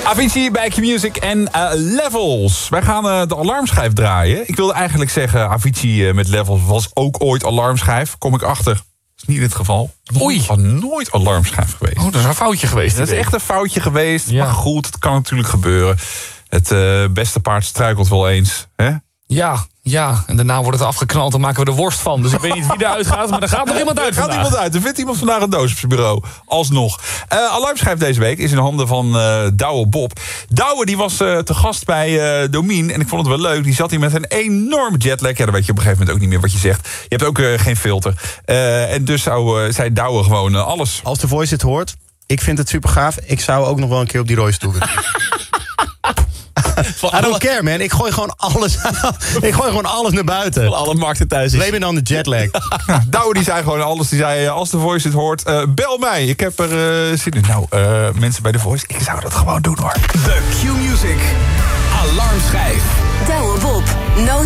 Avicii bij Q-Music en Levels. Wij gaan de alarmschijf draaien. Ik wilde eigenlijk zeggen, Avicii met Levels was ook ooit alarmschijf. Kom ik achter. Dat is niet het geval. Oei. Was nooit alarmschijf geweest. Oh, dat is een foutje geweest. Dat is echt een foutje geweest. Ja. Maar goed, het kan natuurlijk gebeuren. Het beste paard struikelt wel eens. Hè? Ja. En daarna wordt het afgeknald en maken we er worst van. Dus ik weet niet wie eruit gaat, maar er gaat nog iemand uit Er gaat iemand uit. Er vindt iemand vandaag een doos op zijn bureau. Alsnog. Alarmschijf deze week is in handen van Douwe Bob. Douwe die was te gast bij Domien. En ik vond het wel leuk. Die zat hier met een enorme jetlag. Ja, dan weet je op een gegeven moment ook niet meer wat je zegt. Je hebt ook geen filter. En dus zei Douwe gewoon alles. Als de Voice het hoort, ik vind het super gaaf. Ik zou ook nog wel een keer op die rode stoel willen. I don't care, man. Ik gooi gewoon alles naar buiten. Alle markten thuis is. Blame it on de jetlag. Douwe die zei gewoon alles. Die zei, als de Voice het hoort, bel mij. Ik heb er zin in. Nou, mensen bij de Voice, ik zou dat gewoon doen hoor. The Q-Music Alarmschijf. Douwe Bob, no